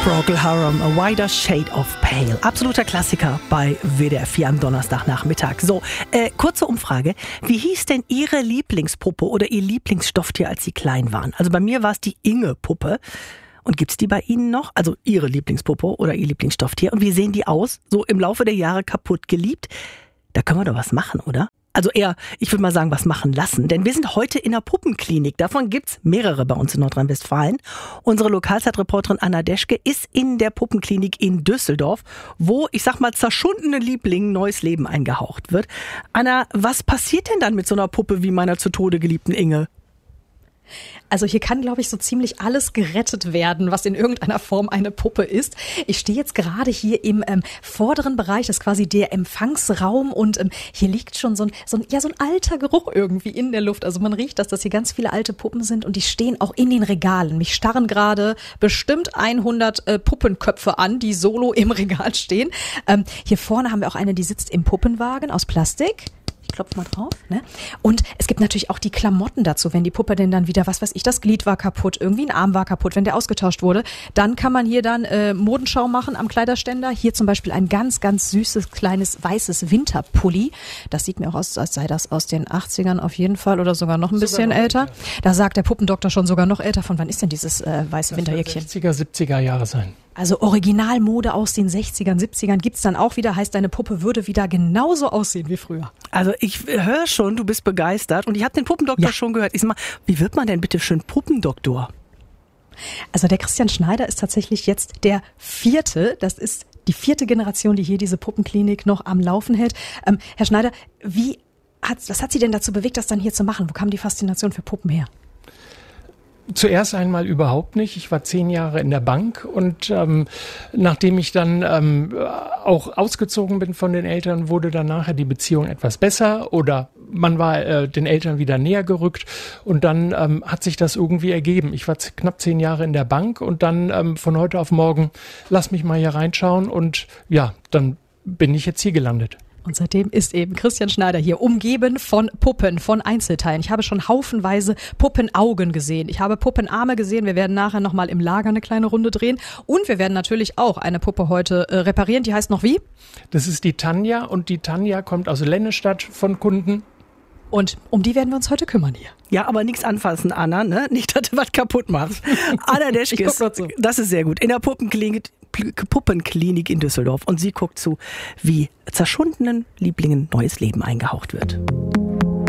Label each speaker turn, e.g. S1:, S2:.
S1: Procol Harum, A Wider Shade of Pale. Absoluter Klassiker bei WDR 4 am Donnerstagnachmittag. So, kurze Umfrage. Wie hieß denn Ihre Lieblingspuppe oder Ihr Lieblingsstofftier, als Sie klein waren? Also bei mir war es die Inge-Puppe. Und gibt's die bei Ihnen noch? Also Ihre Lieblingspuppe oder Ihr Lieblingsstofftier? Und wie sehen die aus? So im Laufe der Jahre kaputt geliebt? Da können wir doch was machen, oder? Also eher, ich würde mal sagen, was machen lassen. Denn wir sind heute in der Puppenklinik. Davon gibt's mehrere bei uns in Nordrhein-Westfalen. Unsere Lokalzeitreporterin Anna Deschke ist in der Puppenklinik in Düsseldorf, wo, ich sag mal, zerschundene Lieblingen neues Leben eingehaucht wird. Anna, was passiert denn dann mit so einer Puppe wie meiner zu Tode geliebten Inge?
S2: Also hier kann, glaube ich, so ziemlich alles gerettet werden, was in irgendeiner Form eine Puppe ist. Ich stehe jetzt gerade hier im vorderen Bereich, das ist quasi der Empfangsraum, und hier liegt schon so ein alter Geruch irgendwie in der Luft. Also man riecht, dass das hier ganz viele alte Puppen sind, und die stehen auch in den Regalen. Mich starren gerade bestimmt 100 Puppenköpfe an, die solo im Regal stehen. Hier vorne haben wir auch eine, die sitzt im Puppenwagen aus Plastik. Ich klopfe mal drauf, ne? Und es gibt natürlich auch die Klamotten dazu, wenn die Puppe denn dann wieder, was weiß ich, das Glied war kaputt, irgendwie ein Arm war kaputt, wenn der ausgetauscht wurde, dann kann man hier dann Modenschau machen am Kleiderständer. Hier zum Beispiel ein ganz, ganz süßes, kleines, weißes Winterpulli. Das sieht mir auch aus, als sei das aus den 80ern auf jeden Fall oder sogar noch ein bisschen älter. Älter. Da sagt der Puppendoktor schon sogar noch älter. Von wann ist denn dieses weiße Winterjäckchen?
S3: 60er, 70er Jahre sein.
S2: Also Originalmode aus den 60ern, 70ern gibt's dann auch wieder. Heißt, deine Puppe würde wieder genauso aussehen wie früher.
S1: Also ich höre schon, du bist begeistert. Und ich habe den Puppendoktor schon gehört. Ich sag mal, wie wird man denn bitte schön Puppendoktor?
S2: Also der Christian Schneider ist tatsächlich jetzt der 4. Das ist die 4. Generation, die hier diese Puppenklinik noch am Laufen hält. Herr Schneider, was hat Sie denn dazu bewegt, das dann hier zu machen? Wo kam die Faszination für Puppen her?
S3: Zuerst einmal überhaupt nicht. Ich war 10 Jahre in der Bank, und nachdem ich dann auch ausgezogen bin von den Eltern, wurde dann nachher die Beziehung etwas besser, oder man war den Eltern wieder näher gerückt, und dann hat sich das irgendwie ergeben. Ich war knapp 10 Jahre in der Bank, und dann von heute auf morgen, lass mich mal hier reinschauen, und ja, dann bin ich jetzt hier gelandet.
S2: Und seitdem ist eben Christian Schneider hier, umgeben von Puppen, von Einzelteilen. Ich habe schon haufenweise Puppenaugen gesehen. Ich habe Puppenarme gesehen. Wir werden nachher nochmal im Lager eine kleine Runde drehen. Und wir werden natürlich auch eine Puppe heute reparieren. Die heißt noch wie?
S3: Das ist die Tanja, und die Tanja kommt aus Lennestadt von Kunden.
S2: Und um die werden wir uns heute kümmern hier.
S1: Ja, aber nichts anfassen, Anna, ne? Nicht, dass du was kaputt machst. Anna Deschke, das ist sehr gut. In der Puppenklinik in Düsseldorf. Und sie guckt zu, wie zerschundenen Lieblingen neues Leben eingehaucht wird.